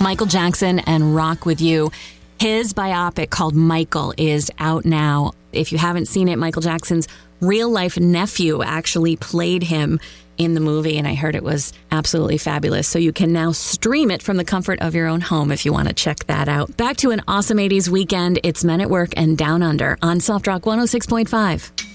Michael Jackson and Rock With You. His biopic called Michael is out now. If you haven't seen it, Michael Jackson's real-life nephew actually played him in the movie, and I heard it was absolutely fabulous. So you can now stream it from the comfort of your own home if you want to check that out. Back to an awesome 80s weekend. It's Men at Work and Down Under on Soft Rock 106.5.